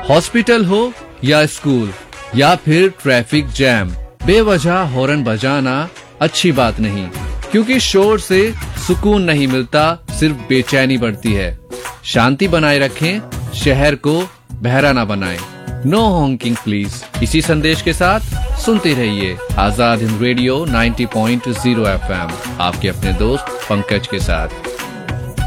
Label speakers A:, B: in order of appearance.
A: Hospital हो या school या फिर ट्रैफिक जैम, बेवजह हॉर्न बजाना अच्छी बात नहीं, क्योंकि शोर से सुकून नहीं मिलता, सिर्फ बेचैनी बढ़ती है। शांति बनाए रखें, शहर को बहरा ना बनाएं। No Hawking please. इसी संदेश के साथ सुनते रहिए आजाद हिंद रेडियो 90.0 FM, आपके अपने दोस्त पंकज के साथ।